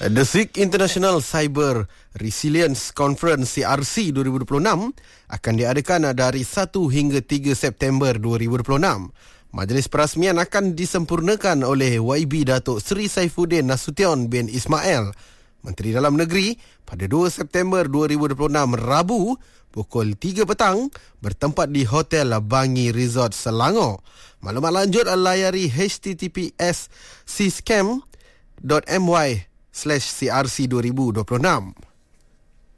The SIG International Cyber Resilience Conference CRC 2026 akan diadakan dari 1 hingga 3 September 2026. Majlis perasmian akan disempurnakan oleh YB Datuk Seri Saifuddin Nasution bin Ismail, Menteri Dalam Negeri, pada 2 September 2026 Rabu pukul 3 petang bertempat di Hotel Bangi Resort Selangor. Maklumat lanjut layari https.siscam.my/CRC 2026.